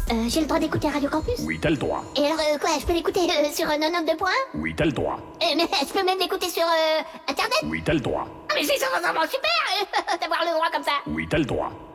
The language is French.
J'ai le droit d'écouter Radio Campus? Oui, t'as le droit. Et alors, quoi, je peux l'écouter sur 92 points? Oui, t'as le droit. Mais je peux même l'écouter sur Internet? Oui, t'as le droit. Ah, mais c'est vraiment super d'avoir le droit comme ça! Oui, t'as le droit.